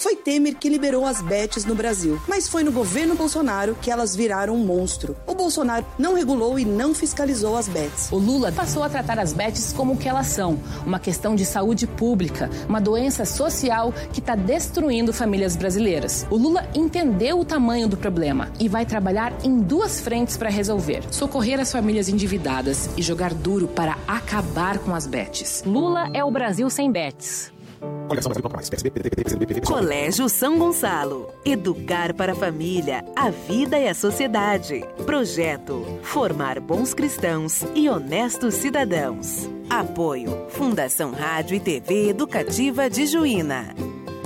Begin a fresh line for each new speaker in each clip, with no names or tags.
Foi Temer que liberou as bets no Brasil, mas foi no governo Bolsonaro que elas viraram um monstro. O Bolsonaro não regulou e não fiscalizou as bets.
O Lula passou a tratar as bets como o que elas são, uma questão de saúde pública, uma doença social que está destruindo famílias brasileiras. O Lula entendeu o tamanho do problema e vai trabalhar em duas frentes para resolver: socorrer as famílias endividadas e jogar duro para acabar com as bets. Lula é o Brasil sem bets.
Colégio São Gonçalo. Educar para a família, a vida e a sociedade. Projeto: formar bons cristãos e honestos cidadãos. Apoio: Fundação Rádio e TV Educativa de Juína.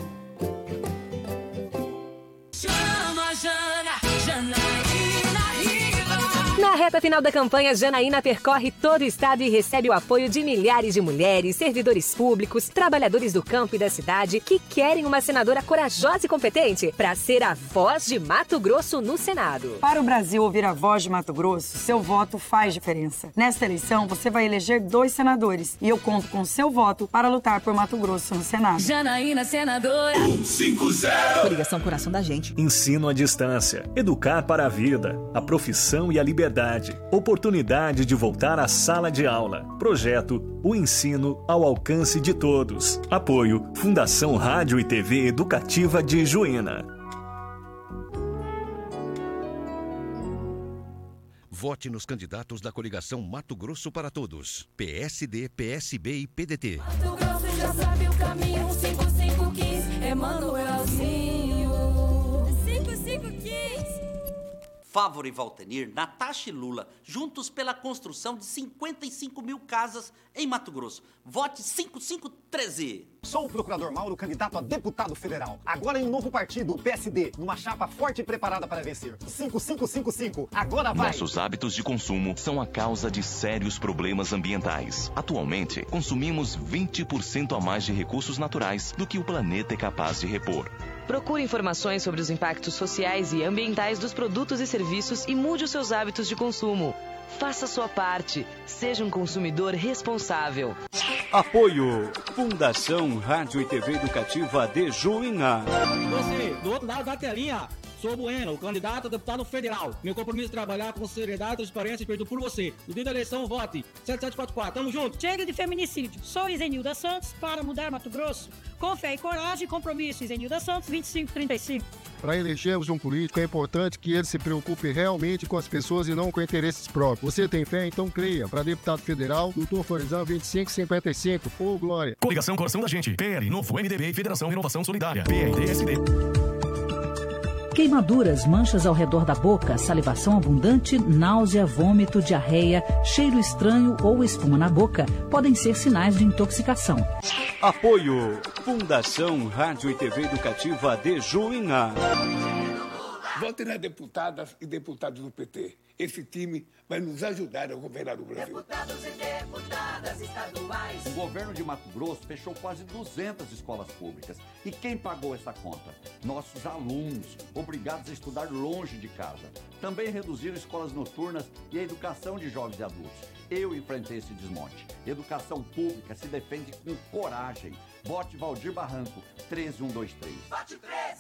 Na reta final da campanha, Janaína percorre todo o estado e recebe o apoio de milhares de mulheres, servidores públicos, trabalhadores do campo e da cidade que querem uma senadora corajosa e competente para ser a voz de Mato Grosso no Senado.
Para o Brasil ouvir a voz de Mato Grosso, seu voto faz diferença. Nesta eleição, você vai eleger 2 senadores e eu conto com seu voto para lutar por Mato Grosso no Senado.
Janaína, senadora.
150.
Coligação Coração da Gente.
Ensino à distância. Educar para a vida, a profissão e a liberdade. Oportunidade de voltar à sala de aula. Projeto: o ensino ao alcance de todos. Apoio: Fundação Rádio e TV Educativa de Juína.
Vote nos candidatos da coligação Mato Grosso para Todos. PSD, PSB e PDT.
Mato Grosso já sabe o caminho. 5515, Emanuelzinho. 5515.
Fávoro e Valtenir, Natasha e Lula, juntos pela construção de 55 mil casas em Mato Grosso. Vote 5513.
Sou o procurador Mauro, candidato a deputado federal. Agora em um novo partido, o PSD, numa chapa forte e preparada para vencer. 5555, agora vai!
Nossos hábitos de consumo são a causa de sérios problemas ambientais. Atualmente, consumimos 20% a mais de recursos naturais do que o planeta é capaz de repor.
Procure informações sobre os impactos sociais e ambientais dos produtos e serviços e mude os seus hábitos de consumo. Faça sua parte. Seja um consumidor responsável.
Apoio: Fundação Rádio e TV Educativa de Juína.
Você, do outro lado da telinha. Sou Bueno, candidato a deputado federal. Meu compromisso é trabalhar com seriedade, transparência e respeito por você. No dia da eleição, vote 7744. Tamo junto.
Chega de feminicídio. Sou Isenilda Santos para mudar Mato Grosso. Com fé e coragem, compromisso. Isenilda Santos, 2535.
Para elegermos um político, é importante que ele se preocupe realmente com as pessoas e não com interesses próprios. Você tem fé? Então creia. Para deputado federal, Doutor Florizão, 2555. Ô, Glória.
Coligação Coração da Gente. PL, Novo, MDB e Federação Renovação Solidária. PRDSD.
Queimaduras, manchas ao redor da boca, salivação abundante, náusea, vômito, diarreia, cheiro estranho ou espuma na boca podem ser sinais de intoxicação.
Apoio: Fundação Rádio e TV Educativa de Juína.
Vote nas deputadas e deputados do PT. Esse time vai nos ajudar a governar o Brasil.
Deputados e deputadas estaduais.
O governo de Mato Grosso fechou quase 200 escolas públicas. E quem pagou essa conta? Nossos alunos, obrigados a estudar longe de casa. Também reduziram escolas noturnas e a educação de jovens e adultos. Eu enfrentei esse desmonte. Educação pública se defende com coragem. Vote Valdir Barranco, 13123.
Vote 13!